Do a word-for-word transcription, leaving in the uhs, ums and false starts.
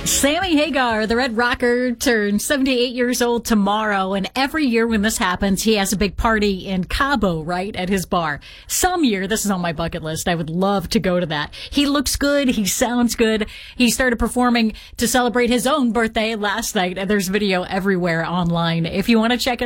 Sammy Hagar, the Red Rocker, turns seventy-eight years old tomorrow, and every year when this happens, he has a big party in Cabo, right, at his bar. Some year, this is on my bucket list, I would love to go to that. He looks good, he sounds good. He started performing to celebrate his own birthday last night, and there's video everywhere online. If you want to check it